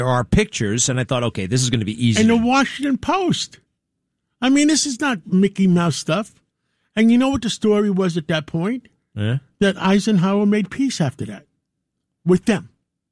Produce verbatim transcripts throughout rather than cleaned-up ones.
there are pictures, and I thought, okay, this is going to be easy. And the Washington Post. I mean, this is not Mickey Mouse stuff. And you know what the story was at that point? Yeah. That Eisenhower made peace after that with them.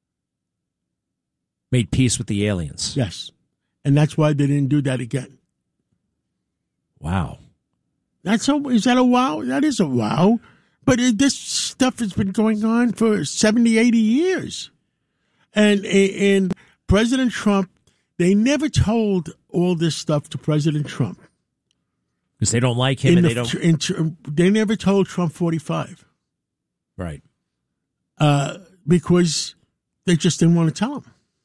Made peace with the aliens. Yes. And that's why they didn't do that again. Wow. That's a, is that a wow? That is a wow. But it, this stuff has been going on for seventy, eighty years. And, and President Trump, they never told all this stuff to President Trump. Because they don't like him in and the, they don't... In, they never told Trump forty-five. Right. Uh, because they just didn't want to tell him.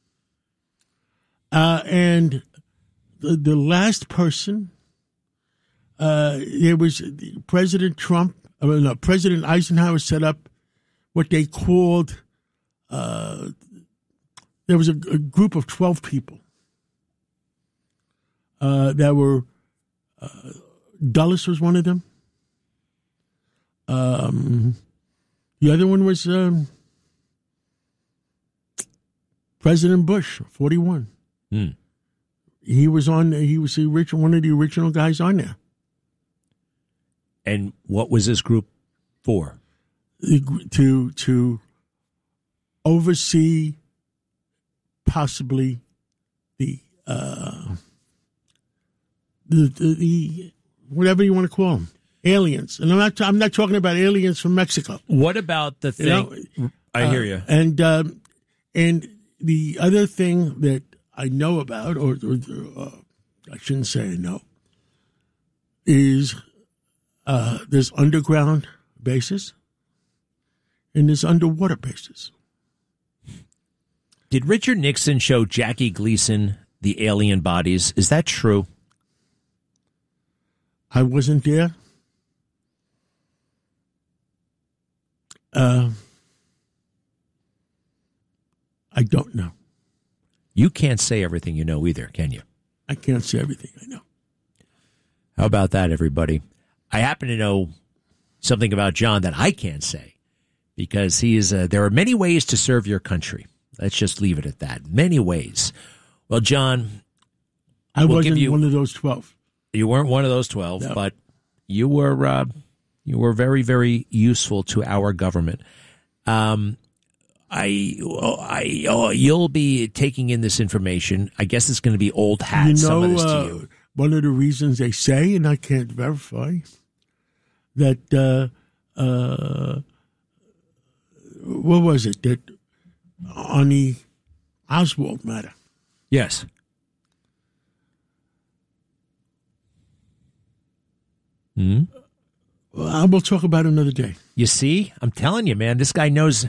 Uh, and the, the last person, uh, there was President Trump, I mean, no, President Eisenhower set up what they called, uh, there was a, a group of twelve people uh, that were, uh, Dulles was one of them. Um, the other one was um, President Bush, forty-one. Hmm. He was on. He was the original, one of the original guys on there. And what was this group for? To to oversee possibly the uh, the, the the whatever you want to call them, aliens. And I'm not. I'm not talking about aliens from Mexico. What about the thing? You know, I uh, hear you. And um, and the other thing that I know about, or, or uh, I shouldn't say I know, is uh, there's underground bases and there's underwater bases. Did Richard Nixon show Jackie Gleason the alien bodies? Is that true? I wasn't there. Uh, I don't know. You can't say everything you know either, can you? I can't say everything I know. How about that, everybody? I happen to know something about John that I can't say because he is. Uh, there are many ways to serve your country. Let's just leave it at that. Many ways. Well, John, I we'll wasn't give you, one of those twelve. You weren't one of those twelve, no. but you were. Uh, you were very, very useful to our government. Um. I, I, oh, you'll be taking in this information. I guess it's going to be old hat. You know, some of this uh, to you. One of the reasons they say, and I can't verify, that uh, uh, what was it that on the Oswald matter? Yes. Hmm. Well, I will talk about it another day. You see, I'm telling you, man, this guy knows.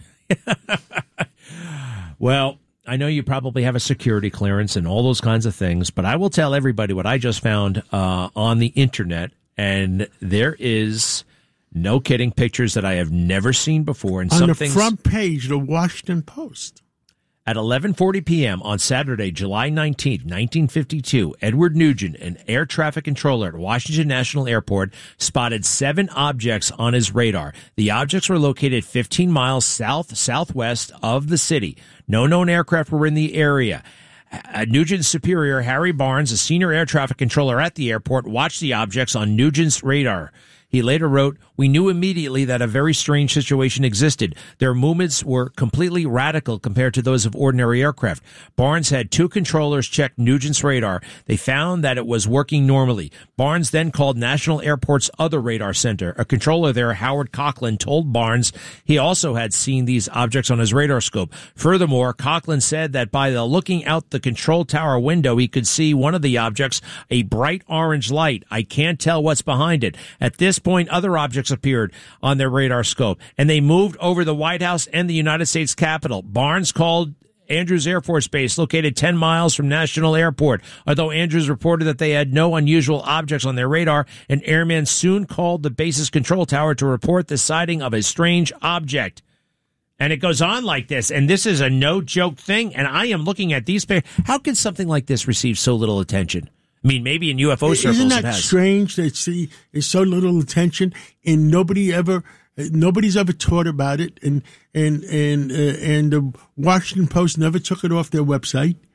Well, I know you probably have a security clearance and all those kinds of things, but I will tell everybody what I just found uh, on the internet, and there is, no kidding, pictures that I have never seen before. And on the things, front page of the Washington Post. At eleven forty p.m. on Saturday, July nineteenth, nineteen fifty-two, Edward Nugent, an air traffic controller at Washington National Airport, spotted seven objects on his radar. The objects were located fifteen miles south-southwest of the city. No known aircraft were in the area. Nugent's superior, Harry Barnes, a senior air traffic controller at the airport, watched the objects on Nugent's radar. He later wrote, "We knew immediately that a very strange situation existed. Their movements were completely radical compared to those of ordinary aircraft. Barnes had two controllers check Nugent's radar. They found that it was working normally. Barnes then called National Airport's other radar center. A controller there, Howard Coughlin, told Barnes he also had seen these objects on his radar scope. Furthermore, Coughlin said that by the looking out the control tower window, he could see one of the objects, a bright orange light. I can't tell what's behind it. At this point, other objects appeared on their radar scope, and they moved over the White House and the United States Capitol. Barnes called Andrews Air Force Base, located ten miles from National Airport. Although Andrews reported that they had no unusual objects on their radar, an airman soon called the base's control tower to report the sighting of a strange object." And it goes on like this, and this is a no-joke thing, and I am looking at these pictures. How can something like this receive so little attention? I mean, maybe in U F O circles Isn't it that has. strange that see is so little attention and nobody ever Nobody's ever taught about it, and and and uh, and the Washington Post never took it off their website.